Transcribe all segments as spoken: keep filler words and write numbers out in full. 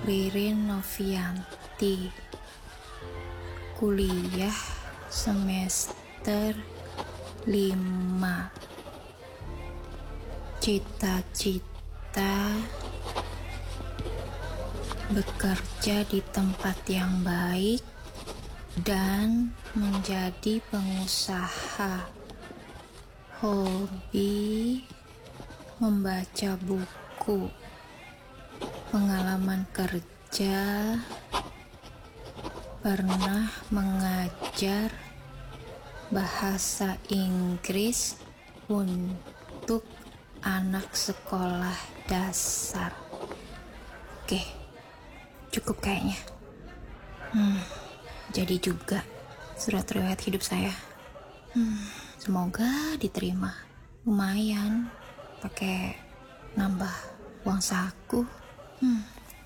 Ririn Novianti, kuliah semester lima. Cita-cita bekerja di tempat yang baik dan menjadi pengusaha. Hobi membaca buku. Pengalaman kerja, pernah mengajar bahasa Inggris untuk anak sekolah dasar. Oke, cukup kayaknya. Hmm, jadi juga surat riwayat hidup saya. Hmm, semoga diterima. Lumayan, pakai nambah uang saku. Hmm.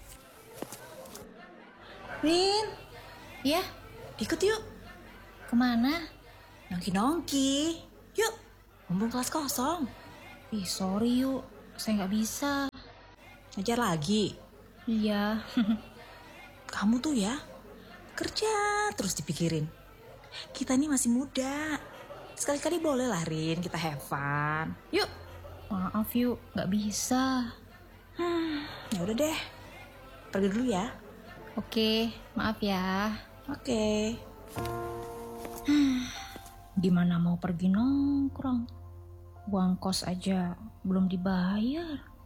Rin, Ya, ikut yuk. kemana? Nongki-nongki. Yuk, mumpung kelas kosong. Ih, sorry yuk, saya nggak bisa. Ngajar lagi. Iya. Kamu tuh ya, kerja terus dipikirin. Kita ini masih muda. Sekali-kali boleh lah Rin, kita have fun. Yuk. Maaf yuk, nggak bisa. Hmm, ya udah deh. Pergi dulu ya. Oke, maaf ya. Oke. Gimana mau pergi nongkrong? Uang kos aja belum dibayar.